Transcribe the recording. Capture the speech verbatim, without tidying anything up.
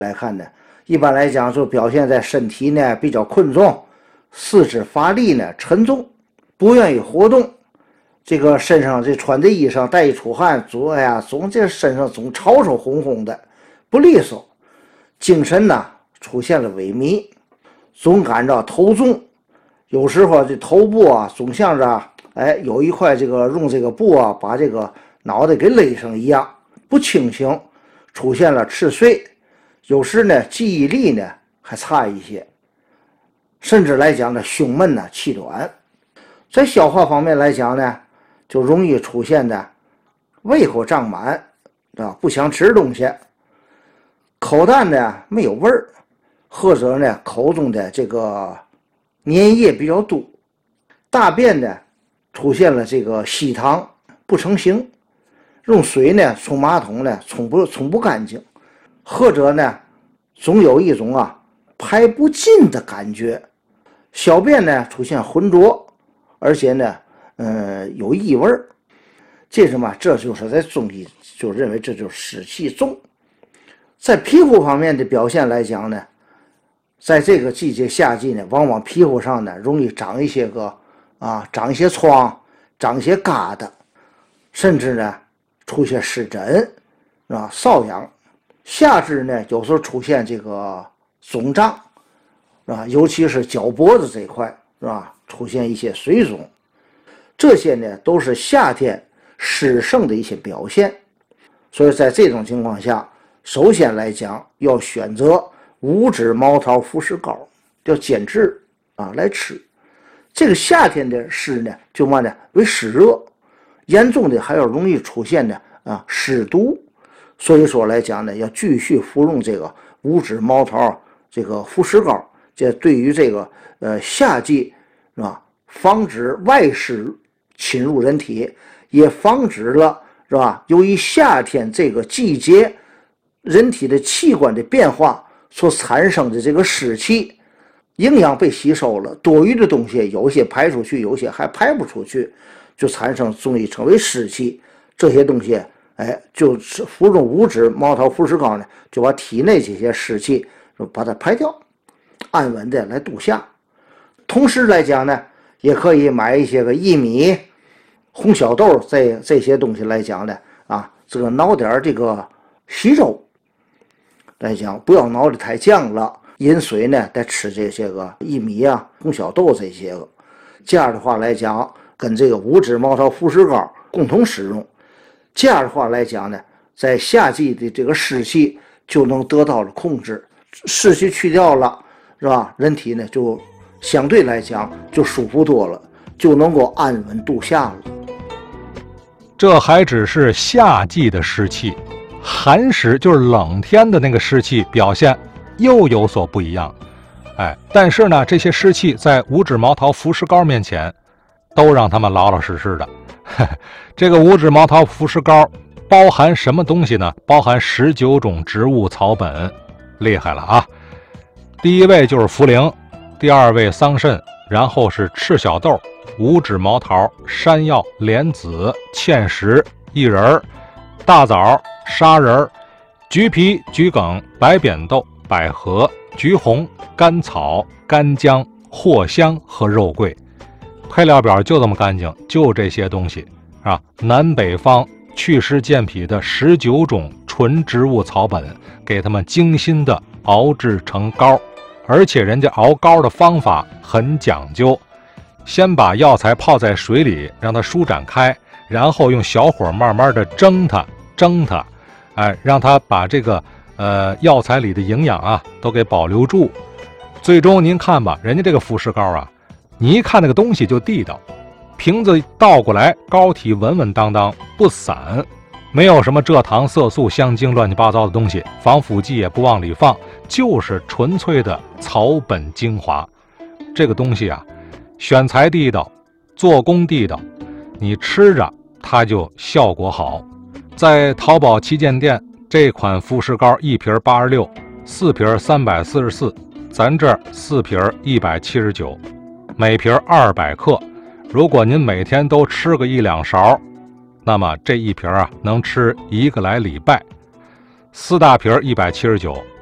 来看呢，一般来讲就表现在身体呢比较困重，四肢乏力呢沉重，不愿意活动，这个身上这穿的衣裳带一出汗，总哎呀总这身上总潮潮红红的，不利索，精神呢出现了萎靡，总感着头重，有时候这头部啊总像着哎有一块这个用这个布啊把这个脑袋给勒上一样，不清醒，出现了嗜睡，有时呢记忆力呢还差一些，甚至来讲呢胸闷呢气短。在消化方面来讲呢，就容易出现的胃口胀满啊，不想吃东西，口淡呢没有味儿，或者呢口中的这个粘液比较多，大便呢出现了这个稀溏不成形，用水呢冲马桶呢冲不冲不干净，或者呢总有一种啊排不尽的感觉，小便呢出现浑浊，而且呢呃有异味。这什么？这就是在中医就认为这就是湿气重。在皮肤方面的表现来讲呢，在这个季节夏季呢，往往皮肤上呢容易长一些个啊长一些疮，长一些疙瘩，甚至呢出现湿疹啊瘙痒。夏至呢有时候出现这个肿胀啊，尤其是脚脖子这一块是吧，出现一些水肿，这些呢都是夏天湿盛的一些表现。所以在这种情况下，首先来讲要选择五指毛桃附石膏，要煎制啊来吃。这个夏天的湿呢就嘛呢为湿热，严重的还要容易出现的啊湿毒，所以说来讲呢要继续服用这个五指毛桃这个附石膏，这对于这个呃夏季是吧，防止外湿侵入人体，也防止了是吧由于夏天这个季节人体的器官的变化所产生的这个湿气，营养被吸收了，多余的东西有些排出去，有些还排不出去，就产生中医称为湿气。这些东西哎就是服用五指毛桃附石膏呢，就把体内这些湿气把它排掉，安稳的来度夏。同时来讲呢，也可以买一些个薏米、红小豆这这些东西来讲呢啊，这个熬点这个稀粥来讲，不要熬得太酱了，饮水呢再吃这些个薏米啊、红小豆这些个，这样的话来讲跟这个五指毛桃附石膏共同使用，这样的话来讲呢，在夏季的这个湿气就能得到了控制，湿气去掉了是吧，人体呢就相对来讲就舒服多了，就能够安稳度夏了。 这还只是夏季的湿气，寒湿就是冷天的那个湿气表现又有所不一样。哎，但是呢，这些湿气在五指毛桃附石膏面前，都让他们老老实实的。这个五指毛桃附石膏包含什么东西呢？包含十九种植物草本，厉害了啊！第一位就是茯苓，第二位桑葚，然后是赤小豆、五指毛桃、山药、莲子、芡实、薏仁、大枣、砂仁、橘皮、桔梗、白扁豆、百合、橘红、甘草、干姜、藿香和肉桂。配料表就这么干净，就这些东西啊。南北方祛湿健脾的十九种纯植物草本，给他们精心的熬制成膏，而且人家熬膏的方法很讲究，先把药材泡在水里让它舒展开，然后用小火慢慢的蒸它蒸它，哎，让它把这个呃药材里的营养啊都给保留住。最终您看吧，人家这个附石膏啊，你一看那个东西就地道，瓶子倒过来，膏体稳稳当当不散，没有什么蔗糖色素香精乱七八糟的东西，防腐剂也不往里放，就是纯粹的草本精华。这个东西啊，选材地道，做工地道，你吃着它就效果好。在淘宝旗舰店，这款附石膏一瓶八十六，四瓶三百四十四，咱这儿四瓶一百七十九，每瓶二百克。如果您每天都吃个一两勺，那么这一瓶啊能吃一个来礼拜。四大瓶一百七十九，